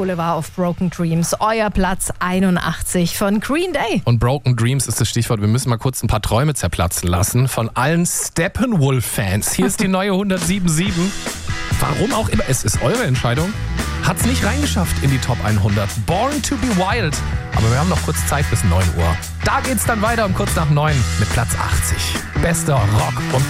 Boulevard of Broken Dreams. Euer Platz 81 von Green Day. Und Broken Dreams ist das Stichwort. Wir müssen mal kurz ein paar Träume zerplatzen lassen von allen Steppenwolf-Fans. Hier ist die neue 107.7. Warum auch immer, es ist eure Entscheidung. Hat's nicht reingeschafft in die Top 100. Born to be Wild. Aber wir haben noch kurz Zeit bis 9 Uhr. Da geht's dann weiter um kurz nach 9 mit Platz 80. Bester Rock- und